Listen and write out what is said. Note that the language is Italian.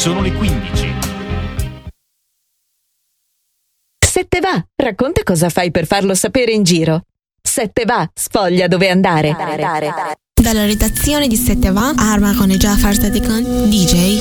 Sono le 15. 7 va, racconta cosa fai per farlo sapere in giro. 7 va, sfoglia dove andare. Dalla redazione di 7 va, Arma con Jafar Sadikan, DJ.